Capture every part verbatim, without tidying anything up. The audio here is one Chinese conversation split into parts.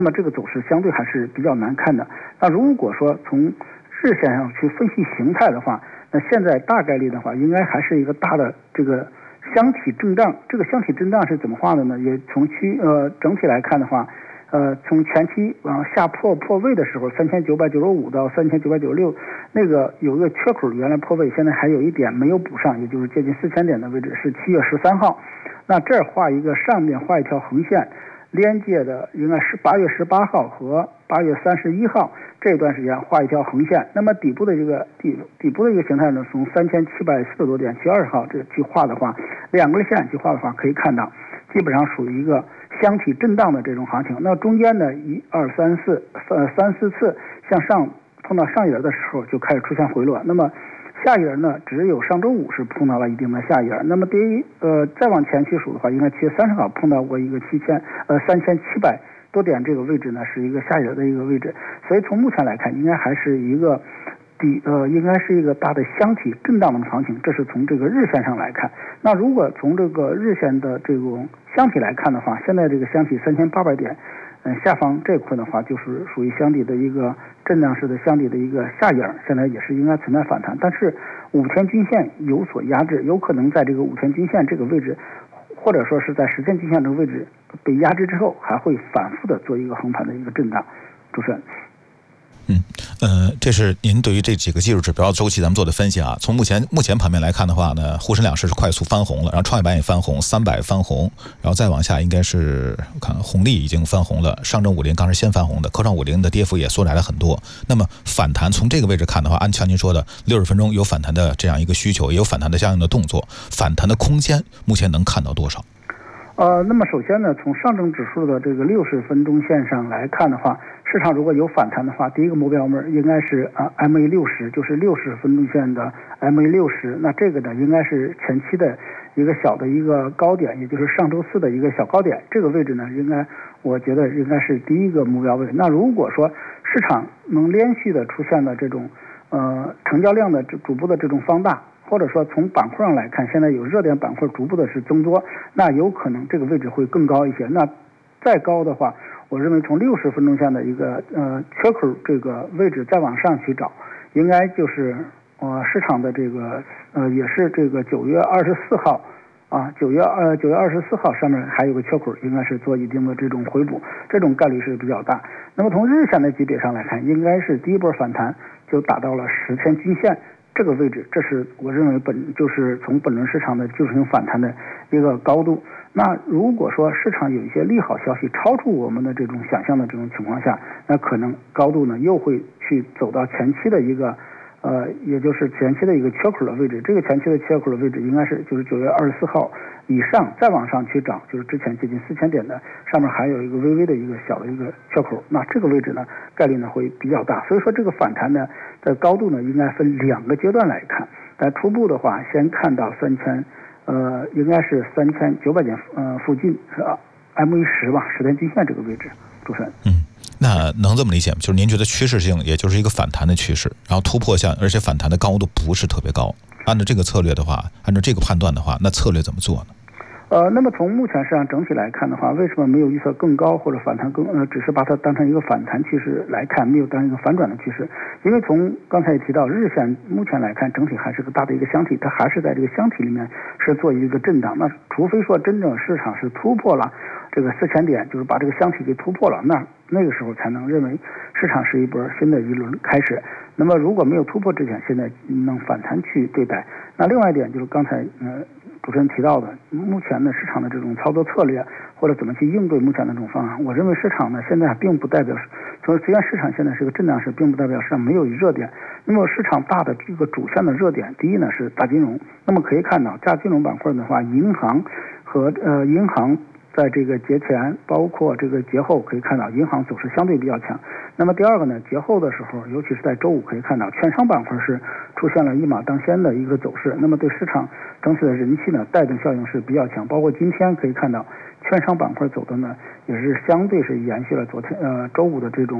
那么这个走势相对还是比较难看的。那如果说从日线上去分析形态的话，那现在大概率的话，应该还是一个大的这个箱体震荡。这个箱体震荡是怎么画的呢？也从区呃整体来看的话，呃从前期往下破破位的时候，三千九百九十五到三千九百九十六那个有一个缺口，原来破位，现在还有一点没有补上，也就是接近四千点的位置，是七月十三号。那这儿画一个上面画一条横线。连接的应该是八月十八号和八月三十一号这段时间画一条横线，那么底部的这个底底部的一个形态呢，从三千七百四十多点七月二十号这去画的话，两根线去画的话，可以看到基本上属于一个箱体震荡的这种行情。那中间呢，一二三四呃三四次向上碰到上沿的时候就开始出现回落，那么下沿呢，只有上周五是碰到了一定的下沿。那么对于呃再往前去数的话，应该七月三十号碰到过一个七千呃三千七百多点这个位置呢，是一个下沿的一个位置。所以从目前来看，应该还是一个底呃应该是一个大的箱体震荡的行情。这是从这个日线上来看。那如果从这个日线的这种箱体来看的话，现在这个箱体三千八百点。嗯，下方这块的话，就是属于箱体的一个震荡式的箱体的一个下沿，现在也是应该存在反弹，但是五天均线有所压制，有可能在这个五天均线这个位置，或者说是在十天均线这个位置被压制之后，还会反复的做一个横盘的一个震荡。主持人。 嗯，呃，这是您对于这几个技术指标周期咱们做的分析啊。从目前目前盘面来看的话呢，沪深两市是快速翻红了，然后创业板也翻红，三百翻红，然后再往下应该是我看红利已经翻红了，上证五零刚是先翻红的，科创五零的跌幅也缩窄了很多。那么反弹从这个位置看的话，按像您说的六十分钟有反弹的这样一个需求，也有反弹的相应的动作，反弹的空间目前能看到多少？ 呃，那么首先呢，从上证指数的这个六十分钟线上来看的话，市场如果有反弹的话，第一个目标门应该是啊 M A 六十，就是六十分钟线的 M A 六十。那这个呢，应该是前期的一个小的一个高点，也就是上周四的一个小高点。这个位置呢，应该我觉得应该是第一个目标位。那如果说市场能连续的出现的这种呃成交量的逐步的这种放大，或者说从板块上来看，现在有热点板块逐步的是增多，那有可能这个位置会更高一些。那再高的话，我认为从六十分钟线的一个呃缺口这个位置再往上去找，应该就是呃市场的这个呃也是这个九月二十四号啊，九月呃九月二十四号上面还有个缺口，应该是做一定的这种回补，这种概率是比较大。那么从日线的级别上来看，应该是第一波反弹就达到了十天均线这个位置，这是我认为本就是从本轮市场的技术性反弹的一个高度。那如果说市场有一些利好消息超出我们的这种想象的这种情况下，那可能高度呢又会去走到前期的一个呃，也就是前期的一个缺口的位置。这个前期的缺口的位置应该是就是九月二十四号以上再往上去涨，就是之前接近四千点的上面还有一个微微的一个小的一个缺口，那这个位置呢概率呢会比较大。所以说这个反弹呢的高度呢应该分两个阶段来看。但初步的话，先看到三千呃应该是三千九百点呃附近是 M A 十吧，十天均线这个位置。主持人。 嗯。那能这么理解吗？就是您觉得趋势性也就是一个反弹的趋势，然后突破向，而且反弹的高度不是特别高。按照这个策略的话，按照这个判断的话，那策略怎么做呢？ 呃，那么从目前市场整体来看的话，为什么没有预测更高或者反弹更呃，只是把它当成一个反弹趋势来看，没有当成一个反转的趋势？因为从刚才也提到，日线目前来看，整体还是个大的一个箱体，它还是在这个箱体里面是做一个震荡。那除非说真正市场是突破了这个四千点，就是把这个箱体给突破了，那那个时候才能认为市场是一波新的一轮开始。那么如果没有突破之前，现在能反弹去对待。那另外一点就是刚才呃。主持人提到的，目前的市场的这种操作策略，或者怎么去应对目前的这种方案，我认为市场呢现在并不代表，从虽然市场现在是个震荡市，并不代表市场没有热点。那么市场大的这个主线的热点，第一呢是大金融。那么可以看到，大金融板块的话，银行和呃银行在这个节前，包括这个节后，可以看到银行走势相对比较强。那么第二个呢，节后的时候，尤其是在周五，可以看到券商板块是出现了一马当先的一个走势，那么对市场整体的人气呢带动效应是比较强。包括今天可以看到，券商板块走的呢也是相对是延续了昨天呃周五的这种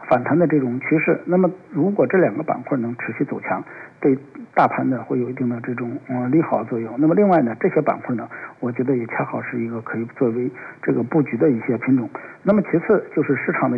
反弹的这种趋势。那么如果这两个板块能持续走强，对大盘呢会有一定的这种嗯利好作用。那么另外呢，这些板块呢，我觉得也恰好是一个可以作为这个布局的一些品种。那么其次就是市场的